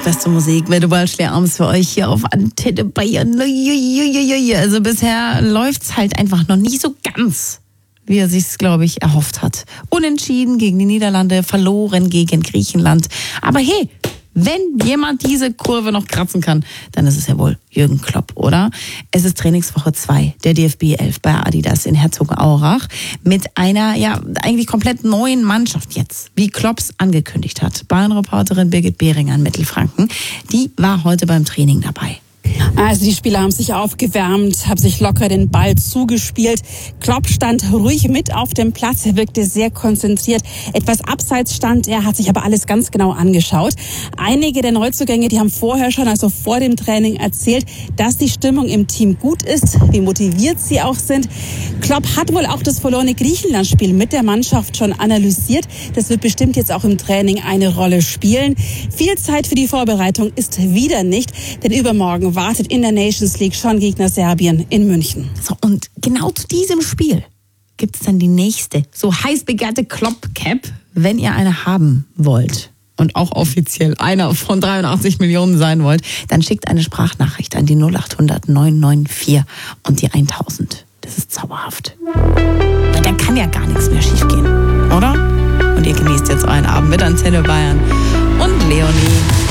beste Musik mit Wildschler abends für euch hier auf Antenne Bayern. Also bisher läuft's halt einfach noch nicht so ganz, wie er sich's, glaube ich, erhofft hat. Unentschieden gegen die Niederlande, verloren gegen Griechenland. Aber hey, wenn jemand diese Kurve noch kratzen kann, dann ist es ja wohl Jürgen Klopp, oder? Es ist Trainingswoche 2 der DFB 11 bei Adidas in Herzogenaurach mit einer, ja, eigentlich komplett neuen Mannschaft jetzt, wie Klopps angekündigt hat. Bayern-Reporterin Birgit Behringer in Mittelfranken, die war heute beim Training dabei. Also die Spieler haben sich aufgewärmt, haben sich locker den Ball zugespielt. Klopp stand ruhig mit auf dem Platz, er wirkte sehr konzentriert. Etwas abseits stand er, hat sich aber alles ganz genau angeschaut. Einige der Neuzugänge, die haben vorher schon, also vor dem Training erzählt, dass die Stimmung im Team gut ist, wie motiviert sie auch sind. Klopp hat wohl auch das verlorene Griechenland-Spiel mit der Mannschaft schon analysiert. Das wird bestimmt jetzt auch im Training eine Rolle spielen. Viel Zeit für die Vorbereitung ist wieder nicht, denn übermorgen wartet in der Nations League schon Gegner Serbien in München. So, und genau zu diesem Spiel gibt's dann die nächste, so heiß begehrte Klopp-Cap, wenn ihr eine haben wollt und auch offiziell einer von 83 Millionen sein wollt, dann schickt eine Sprachnachricht an die 0800 994 und die 1000. Das ist zauberhaft. Weil da kann ja gar nichts mehr schiefgehen, oder? Und ihr genießt jetzt euren Abend mit Antenne Bayern und Leonie.